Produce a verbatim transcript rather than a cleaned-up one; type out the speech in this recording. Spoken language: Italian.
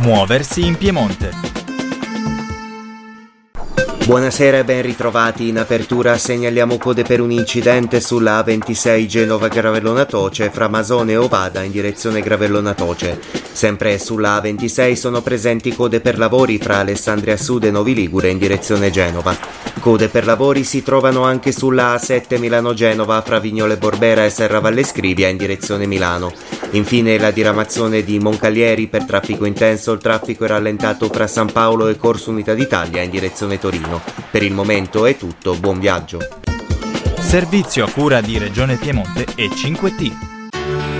Muoversi in Piemonte. Buonasera e ben ritrovati. In apertura segnaliamo code per un incidente sulla A ventisei Genova-Gravellona Toce fra Masone e Ovada in direzione Gravellona Toce. Sempre sulla A ventisei sono presenti code per lavori fra Alessandria Sud e Novi Ligure in direzione Genova. Code per lavori si trovano anche sulla A sette Milano-Genova fra Vignole Borbera e Serravalle Scrivia in direzione Milano. Infine la diramazione di Moncalieri per traffico intenso. Il traffico è rallentato fra San Paolo e Corso Unità d'Italia in direzione Torino. Per il momento è tutto, buon viaggio. Servizio a cura di Regione Piemonte e cinque T.